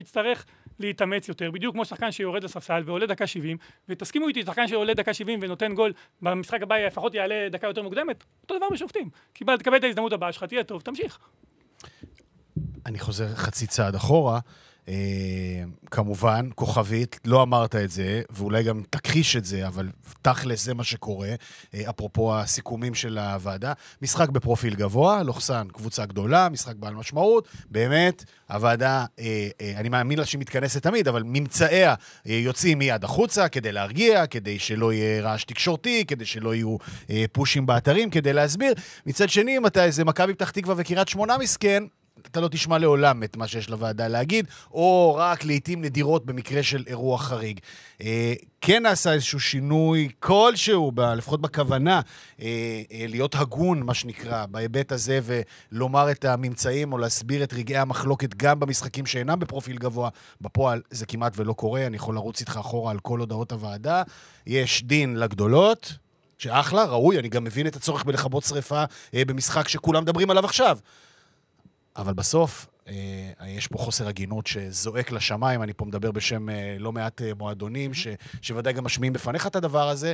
יצטרך להתאמץ יותר, בדיוק כמו שחקן שיורד לספסל ועולה דקה 70, ותסכימו איתי, שחקן שעולה דקה 70 ונותן גול במשחק הבא לפחות יעלה דקה יותר מוקדמת, אותו דבר בשופטים. תקבל את ההזדמנות הבאה שלך, תהיה טוב, תמשיך. אני חוזר חצי צעד אחורה, כמובן, כוכבית, לא אמרת את זה, ואולי גם תכחיש את זה, אבל תכלס זה מה שקורה, אפרופו הסיכומים של הוועדה, משחק בפרופיל גבוה, לוחסן, קבוצה גדולה, משחק בעל משמעות, באמת, הוועדה, אני מאמין לה שהיא מתכנסת תמיד, אבל ממצאיה יוצאים מיד החוצה, כדי להרגיע, כדי שלא יהיה רעש תקשורתי, כדי שלא יהיו פושים באתרים, כדי להסביר. מצד שני, אם אתה איזה מכבי פתח תקווה וקריית שמונה מסכן, אתה לא תשמע לעולם את מה שיש לוועדה להגיד, או רק לעתים נדירות במקרה של אירוע חריג. כן נעשה איזשהו שינוי כלשהו, לפחות בכוונה, להיות הגון, מה שנקרא, בהיבט הזה, ולומר את הממצאים, או להסביר את רגעי המחלוקת גם במשחקים שאינם בפרופיל גבוה. בפועל זה כמעט ולא קורה, אני יכול לרוץ איתך אחורה על כל הודעות הוועדה. יש דין לגדולות, שאחלה, ראוי, אני גם מבין את הצורך בלכבות שריפה במשחק שכולם מדברים עליו עכשיו. אבל בסוף, יש פה חוסר הגינות שזועק לשמיים, אני פה מדבר בשם לא מעט מועדונים, שוודאי גם משמיעים בפניך את הדבר הזה,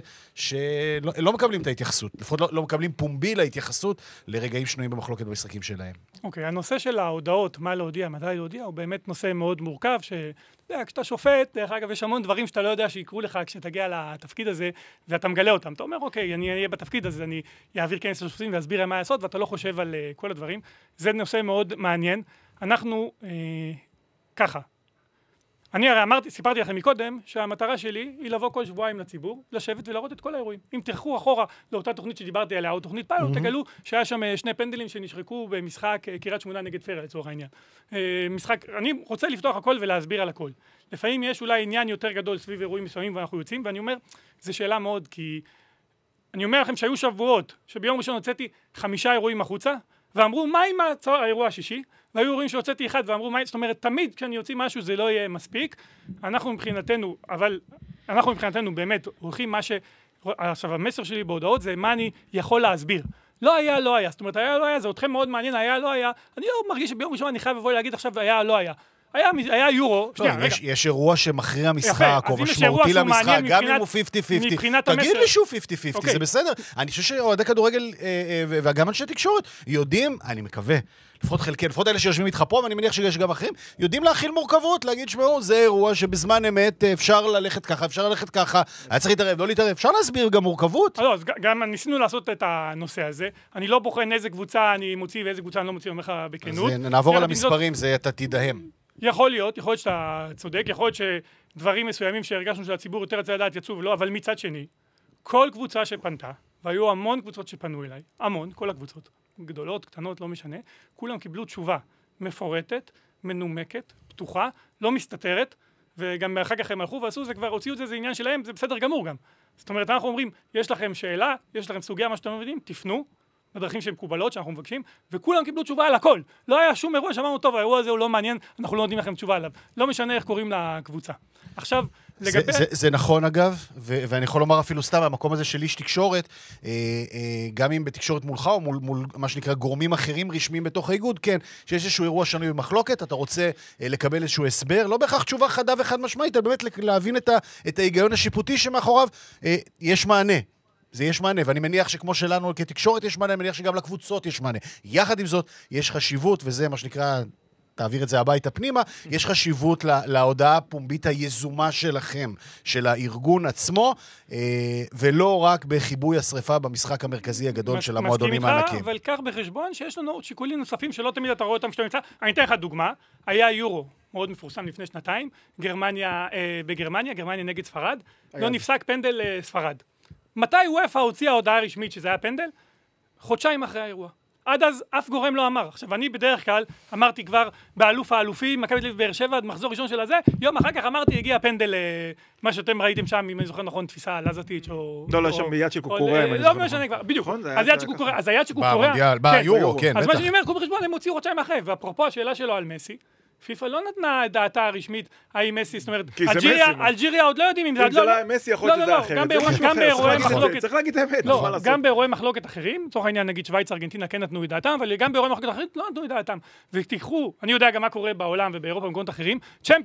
שלא מקבלים את ההתייחסות, לפחות לא מקבלים פומבי להתייחסות לרגעים שנויים במחלוקת במשחקים שלהם. אוקיי, הנושא של ההודעות, מה להודיע, מתי להודיע, הוא באמת נושא מאוד מורכב, כשאתה שופט, דרך אגב, יש המון דברים שאתה לא יודע שיקרו לך כשתגיע לתפקיד הזה, ואתה מגלה אותם. אתה אומר, אוקיי, אני אהיה בתפקיד הזה, אני אעביר כנס לשופטים ואסביר מה לעשות, ואתה לא חושב על כל הדברים. זה נושא מאוד מעניין. אנחנו, ככה. אני הרי סיפרתי לכם מקודם, שהמטרה שלי היא לבוא כל שבועיים לציבור, לשבת ולראות את כל האירועים. אם תלכו אחורה לאותה תוכנית שדיברתי עליה, או תוכנית פיילוט, תגלו שהיה שם שני פנדלים שנשחקו במשחק קריית שמונה נגד פרא, לצורך העניין. אני רוצה לפתוח הכל ולהסביר על הכל. לפעמים יש אולי עניין יותר גדול סביב אירועים מסוימים ואנחנו יוצאים, ואני אומר, זו שאלה מאוד, כי אני אומר לכם שהיו שבועות, שביום ראשון הוצאתי 5 אירועים החוצה, ואמרו, מה עם האירוע השישי? והיו אירועים שהוצאתי אחד ואמרו, זאת אומרת, תמיד כשאני יוציא משהו זה לא יהיה מספיק. אנחנו מבחינתנו באמת הולכים עכשיו המסר שלי בהודעות זה מה אני יכול להסביר. לא היה, לא היה. זאת אומרת, היה, לא היה, זה אתכם מאוד מעניין, היה, לא היה. אני לא מרגיש שביום ראשון אני חייב לבוא להגיד עכשיו, היה, לא היה. היה יורו. יש אירוע שמכריע משחק, או משמעותי למשחק, גם אם הוא 50-50. תגיד לי שהוא 50-50, זה בסדר. אני חושב שאוהדי כדורגל, וגם אנשי תקשורת, יודעים, אני מקווה, לפחות אלה שיושבים איתך פה, ואני מניח שיש גם אחרים, יודעים להכיל מורכבות, להגיד, שמעו, זה אירוע שבזמן אמת אפשר ללכת ככה, אפשר ללכת ככה, היה צריך להתערב, לא להתערב, אפשר להסביר גם מורכבות. אז גם ניסינו לעשות את הנושא הזה, אני לא בוחן איזה קבוצה אני מוציא ואיזה קבוצה אני לא מוציא, אומר לך בכנות. אז נעבור על המספרים, זה אתה תדהם. יכול להיות שאתה צודק, יכול להיות שדברים מסוימים שהרגשנו שהציבור יותר רצה לדעת יצאו ולא, אבל מצד שני, כל קבוצה שפנתה, והיו המון קבוצות שפנו אליי, המון, כל הקבוצות, גדולות, קטנות, לא משנה, כולם קיבלו תשובה מפורטת, מנומקת, פתוחה, לא מסתתרת, וגם אחר כך הם הלכו ועשו, זה כבר הוציאו את זה, זה עניין שלהם, זה בסדר גמור גם. זאת אומרת, אנחנו אומרים, יש לכם שאלה, יש לכם סוגיה, מה שאתם מבינים, תפנו, בדרכים שהן מקובלות שאנחנו מבקשים, וכולם קיבלו תשובה על הכל. לא היה שום אירוע שאמרנו, טוב, האירוע הזה הוא לא מעניין, אנחנו לא נותנים לכם תשובה עליו. לא משנה איך קוראים לקבוצה. עכשיו, לגבי... זה נכון אגב, ואני יכול לומר אפילו סתם, המקום הזה של איש תקשורת, גם אם בתקשורת מולך, או מול מה שנקרא גורמים אחרים רשמיים בתוך האיגוד, כן, שיש איזשהו אירוע שנוי במחלוקת, אתה רוצה לקבל איזשהו הסבר, לא בהכרח תשובה חדה וחד משמעית, אלא באמת להבין את ההיגיון השיפוטי שמאחוריו יש מענה. זה יש מענה, ואני מניח שכמו שלנו כתקשורת יש מענה, אני מניח שגם לקבוצות יש מענה. יחד עם זאת, יש חשיבות, וזה מה שנקרא, תעביר את זה הביתה פנימה, יש חשיבות להודעה הפומבית היזומה שלכם, של הארגון עצמו, ולא רק בחיבוי השריפה במשחק המרכזי הגדול של המועדונים הענקים. אבל כך בחשבון שיש לנו שיקולים נוספים שלא תמיד אתה רואה אותם כשאתה נמצא. אני אתן לך דוגמה, היה יורו מאוד מפורסם לפני שנתיים, גרמניה נגד ספרד, לא נפסק פנדל ספרד. מתי וופא הוציאה הודעה רשמית שזה היה פנדל? חודשיים אחרי האירוע. עד אז אף גורם לא אמר. עכשיו, אני בדרך כלל אמרתי כבר באלוף האלופים, מכבי תל אביב באר שבע, מחזור ראשון של הזה, יום אחר כך אמרתי, הגיע פנדל, מה שאתם ראיתם שם, אם אני זוכר נכון, תפיסה לזטיץ' או... לא, שם ביד של קוקורא. לא משנה כבר, בדיוק. אז היד של קוקורא... ביורו, כן, בטח. אז מה שאני אומר, קחו בחשבון, הם הוציאו חודשיים אחרי, ואפרופו השאלה שלו על מסי, פיפ"א לא נתנה את דעתה הרשמית, האם מסי, זאת אומרת, אלג'יריה עוד לא יודעים אם זה... אם זה לא מסי, יכול להיות שזה אחרת. צריך להגיד את האמת. גם באירועי מחלוקת אחרים, לצורך העניין, נגיד שוויץ, ארגנטינה כן נתנו את דעתם, אבל גם באירועי מחלוקת אחרים לא נתנו את דעתם. ותיקחו, אני יודע גם מה קורה בעולם ובאירופה ובמקומות אחרים,